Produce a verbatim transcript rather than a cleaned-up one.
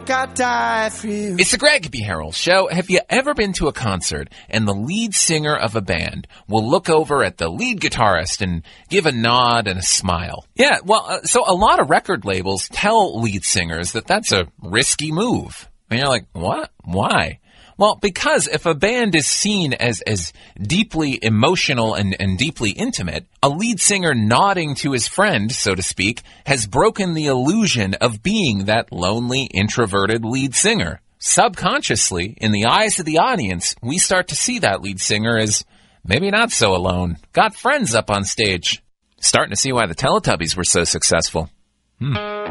I'll die for you. It's the Greg B. Harrell Show. Have you ever been to a concert and the lead singer of a band will look over at the lead guitarist and give a nod and a smile? Yeah, well, uh, so a lot of record labels tell lead singers that that's a risky move. And you're like, what? Why? Well, because if a band is seen as, as deeply emotional and, and deeply intimate, a lead singer nodding to his friend, so to speak, has broken the illusion of being that lonely, introverted lead singer. Subconsciously, in the eyes of the audience, we start to see that lead singer as maybe not so alone, got friends up on stage. Starting to see why the Teletubbies were so successful. Hmm.